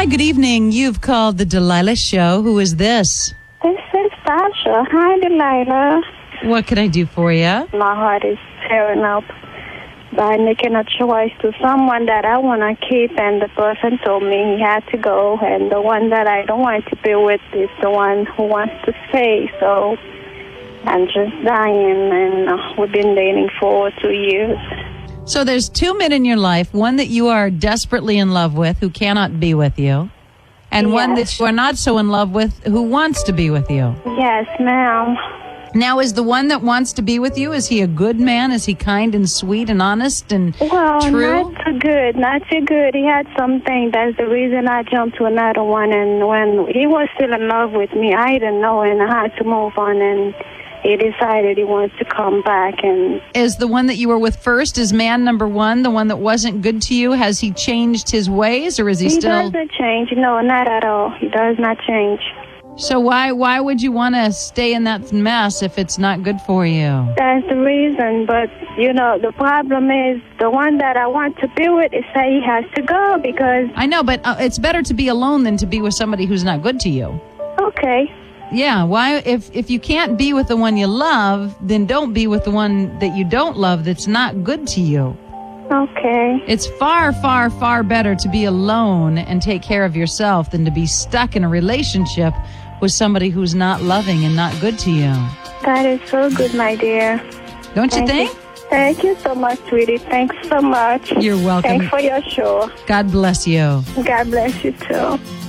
Hi, good evening. You've called the Delilah Show. Who is this? This is Sasha. Hi, Delilah. What can I do for you? My heart is tearing up by making a choice to someone that I want to keep, and the person told me he had to go, and the one that I don't want to be with is the one who wants to stay. So I'm just dying, and we've been dating for 2 years. So there's two men in your life, one that you are desperately in love with who cannot be with you, and one that you are not so in love with who wants to be with you. Yes, ma'am. Now, is the one that wants to be with you, is he a good man? Is he kind and sweet and honest and true? Not too good, not too good. He had something. That's the reason I jumped to another one. And when he was still in love with me, I didn't know, and I had to move on. And he decided he wants to come back. And is the one that you were with first, is man number one, the one that wasn't good to you? Has he changed his ways, or is he still? He doesn't change. No, not at all. He does not change. So why would you want to stay in that mess if it's not good for you? That's the reason. But, the problem is the one that I want to be with is say he has to go because... I know, but it's better to be alone than to be with somebody who's not good to you. Okay. Yeah, why? If you can't be with the one you love, then don't be with the one that you don't love that's not good to you. Okay. It's far, far, far better to be alone and take care of yourself than to be stuck in a relationship with somebody who's not loving and not good to you. That is so good, my dear. Don't you think? Thank you so much, sweetie. Thanks so much. You're welcome. Thanks for your show. God bless you. God bless you, too.